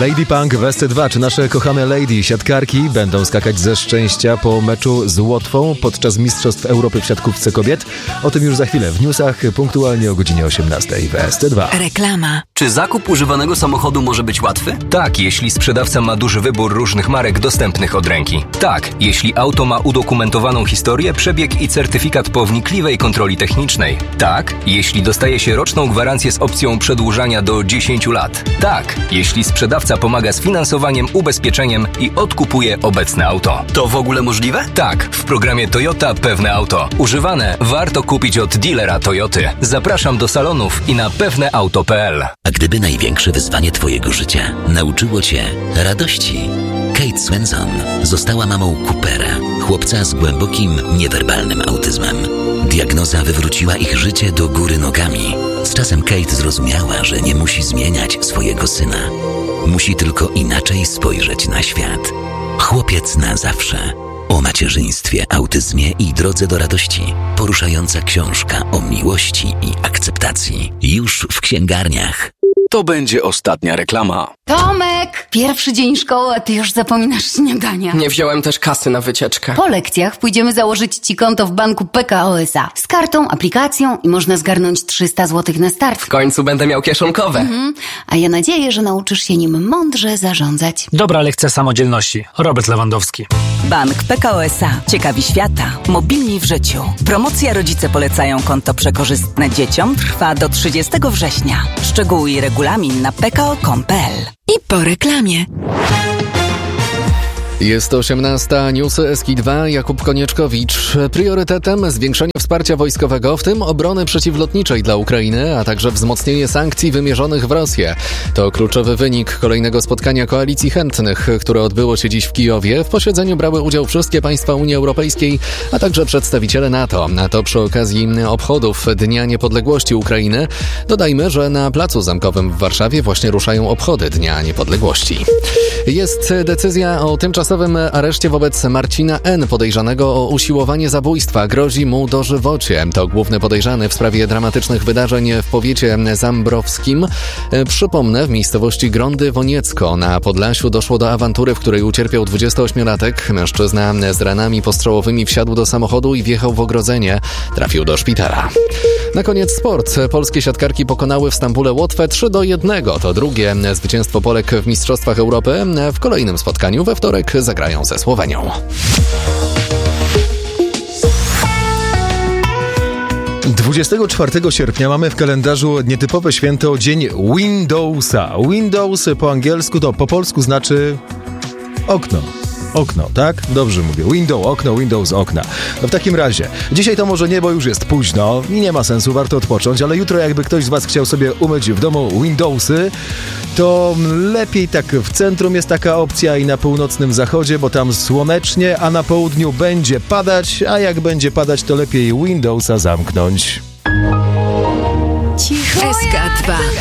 Lady Punk w SC2. Czy nasze kochane lady siatkarki będą skakać ze szczęścia po meczu z Łotwą podczas Mistrzostw Europy w siatkówce kobiet? O tym już za chwilę w newsach, punktualnie o godzinie 18 w SC2. Reklama. Czy zakup używanego samochodu może być łatwy? Tak, jeśli sprzedawca ma duży wybór różnych marek dostępnych od ręki. Tak, jeśli auto ma udokumentowaną historię, przebieg i certyfikat po wnikliwej kontroli technicznej. Tak, jeśli dostaje się roczną gwarancję z opcją przedłużania do 10 lat. Tak, jeśli sprzedawca pomaga z finansowaniem, ubezpieczeniem i odkupuje obecne auto. To w ogóle możliwe? Tak, w programie Toyota Pewne Auto. Używane warto kupić od dealera Toyoty. Zapraszam do salonów i na pewneauto.pl. A gdyby największe wyzwanie twojego życia nauczyło cię radości? Kate Swenson została mamą Coopera, chłopca z głębokim, niewerbalnym autyzmem. Diagnoza wywróciła ich życie do góry nogami. Z czasem Kate zrozumiała, że nie musi zmieniać swojego syna. Musi tylko inaczej spojrzeć na świat. Chłopiec na zawsze. O macierzyństwie, autyzmie i drodze do radości. Poruszająca książka o miłości i akceptacji. Już w księgarniach. To będzie ostatnia reklama. Tomek! Pierwszy dzień szkoły, a ty już zapominasz śniadania. Nie wziąłem też kasy na wycieczkę. Po lekcjach pójdziemy założyć ci konto w banku PKO SA. Z kartą, aplikacją i można zgarnąć 300 zł na start. W końcu będę miał kieszonkowe. A ja nadzieję, że nauczysz się nim mądrze zarządzać. Dobra lekcja samodzielności. Robert Lewandowski. Bank PKO SA. Ciekawi świata. Mobilni w życiu. Promocja Rodzice polecają konto przekorzystne dzieciom trwa do 30 września. Szczegóły i regulamin na pko.com.pl. I po reklamie. Jest 18, newsy SK2, Jakub Konieczkowicz. Priorytetem zwiększenie wsparcia wojskowego, w tym obrony przeciwlotniczej dla Ukrainy, a także wzmocnienie sankcji wymierzonych w Rosję. To kluczowy wynik kolejnego spotkania Koalicji Chętnych, które odbyło się dziś w Kijowie. W posiedzeniu brały udział wszystkie państwa Unii Europejskiej, a także przedstawiciele NATO. A to przy okazji obchodów Dnia Niepodległości Ukrainy. Dodajmy, że na Placu Zamkowym w Warszawie właśnie ruszają obchody Dnia Niepodległości. Jest decyzja o tymczasowym areszcie wobec Marcina N., podejrzanego o usiłowanie zabójstwa. Grozi mu dożywocie. To główny podejrzany w sprawie dramatycznych wydarzeń w powiecie zambrowskim. Przypomnę, w miejscowości Grądy Woniecko na Podlasiu doszło do awantury, w której ucierpiał 28-latek. Mężczyzna z ranami postrzałowymi wsiadł do samochodu i wjechał w ogrodzenie. Trafił do szpitala. Na koniec sport. Polskie siatkarki pokonały w Stambule Łotwę 3-1. To drugie zwycięstwo Polek w Mistrzostwach Europy. W kolejnym spotkaniu we wtorek zagrają ze Słowenią. – 24 sierpnia mamy w kalendarzu nietypowe święto, dzień Windowsa. Windows po angielsku to po polsku znaczy okno. Okno, tak? Dobrze mówię. Window, okno, Windows, okna. No w takim razie, dzisiaj to może nie, bo już jest późno i nie ma sensu, warto odpocząć, ale jutro jakby ktoś z was chciał sobie umyć w domu Windowsy, to lepiej tak w centrum jest taka opcja i na północnym zachodzie, bo tam słonecznie, a na południu będzie padać, a jak będzie padać, to lepiej Windowsa zamknąć. Cicho. SK2.